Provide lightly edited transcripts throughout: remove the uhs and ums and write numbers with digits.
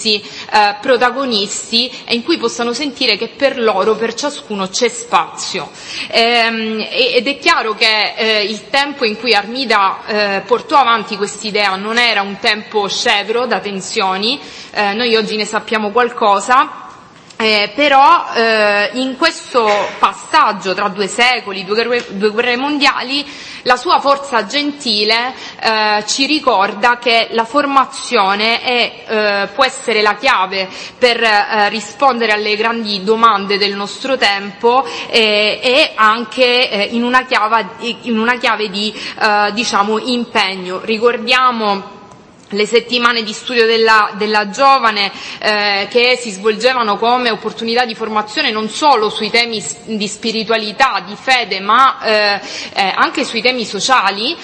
protagonisti e in cui possano sentire che per loro, per ciascuno c'è spazio. Ed è chiaro che il tempo in cui Armida portò avanti quest'idea non era un tempo scevro da tensioni, noi oggi ne sappiamo qualcosa. Però in questo passaggio tra 2 secoli, due guerre mondiali, la sua forza gentile ci ricorda che la formazione può essere la chiave per rispondere alle grandi domande del nostro tempo e anche in una chiave di diciamo impegno. Ricordiamo le settimane di studio della giovane che si svolgevano come opportunità di formazione non solo sui temi di spiritualità, di fede, ma anche sui temi sociali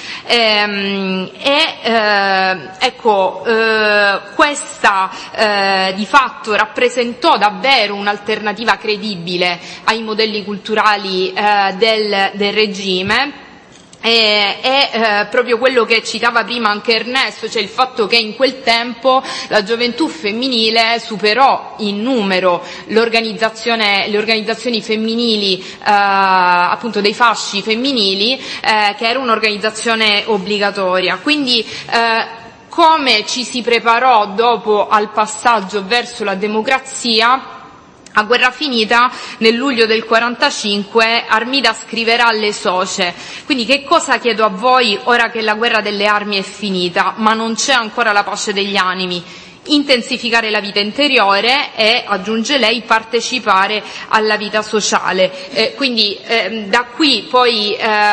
questa di fatto rappresentò davvero un'alternativa credibile ai modelli culturali del regime. È proprio quello che citava prima anche Ernesto, cioè il fatto che in quel tempo la gioventù femminile superò in numero le organizzazioni femminili, appunto dei fasci femminili, che era un'organizzazione obbligatoria. Quindi come ci si preparò dopo al passaggio verso la democrazia? A guerra finita, nel luglio del 45, Armida scriverà alle socie: quindi che cosa chiedo a voi ora che la guerra delle armi è finita, ma non c'è ancora la pace degli animi? Intensificare la vita interiore e, aggiunge lei, partecipare alla vita sociale. Quindi da qui poi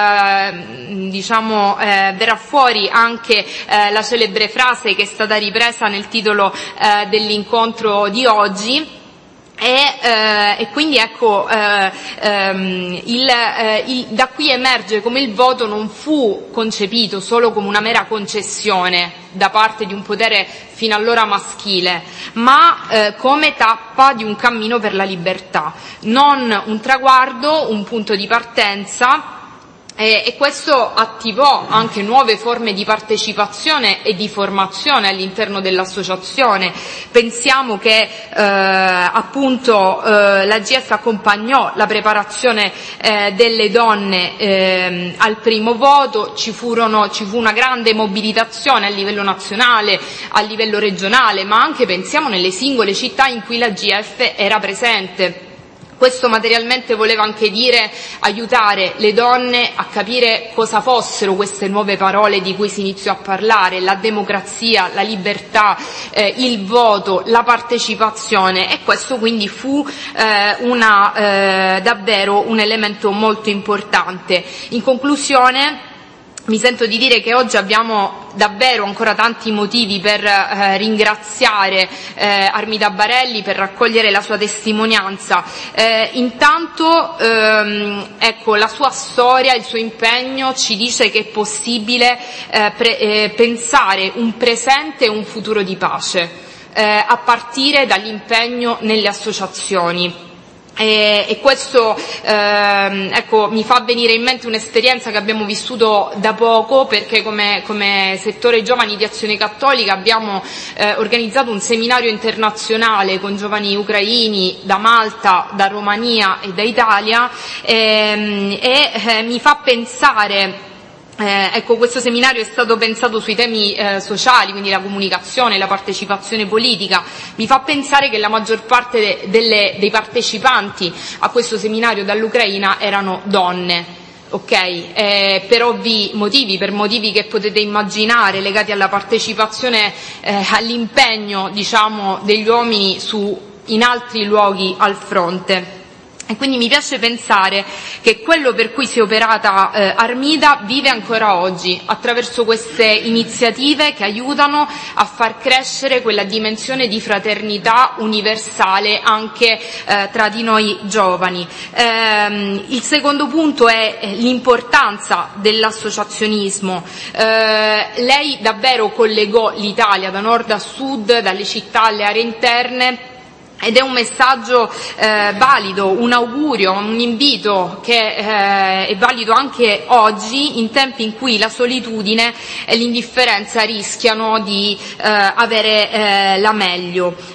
verrà fuori anche la celebre frase che è stata ripresa nel titolo dell'incontro di oggi. E quindi ecco da qui emerge come il voto non fu concepito solo come una mera concessione da parte di un potere fino allora maschile, ma come tappa di un cammino per la libertà, non un traguardo, un punto di partenza. E questo attivò anche nuove forme di partecipazione e di formazione all'interno dell'associazione. Pensiamo che appunto l'AGF accompagnò la preparazione delle donne al primo voto, ci fu una grande mobilitazione a livello nazionale, a livello regionale, ma anche pensiamo nelle singole città in cui l'AGF era presente. Questo materialmente voleva anche dire aiutare le donne a capire cosa fossero queste nuove parole di cui si iniziò a parlare: la democrazia, la libertà, il voto, la partecipazione, e questo quindi fu davvero un elemento molto importante. In conclusione, mi sento di dire che oggi abbiamo davvero ancora tanti motivi per ringraziare Armida Barelli, per raccogliere la sua testimonianza. Intanto ecco, la sua storia, il suo impegno ci dice che è possibile pensare un presente e un futuro di pace a partire dall'impegno nelle associazioni. E questo ecco, mi fa venire in mente un'esperienza che abbiamo vissuto da poco, perché come settore giovani di Azione Cattolica abbiamo organizzato un seminario internazionale con giovani ucraini da Malta, da Romania e da Italia, e mi fa pensare. Ecco, questo seminario è stato pensato sui temi sociali, quindi la comunicazione, la partecipazione politica. Mi fa pensare che la maggior parte dei partecipanti a questo seminario dall'Ucraina erano donne. Ok, per ovvi motivi, per motivi che potete immaginare, legati alla partecipazione, all'impegno, diciamo, degli uomini in altri luoghi al fronte. E quindi mi piace pensare che quello per cui si è operata Armida vive ancora oggi, attraverso queste iniziative che aiutano a far crescere quella dimensione di fraternità universale anche tra di noi giovani. Il secondo punto è l'importanza dell'associazionismo. Lei davvero collegò l'Italia da nord a sud, dalle città alle aree interne, ed è un messaggio valido, un augurio, un invito che è valido anche oggi, in tempi in cui la solitudine e l'indifferenza rischiano di avere la meglio.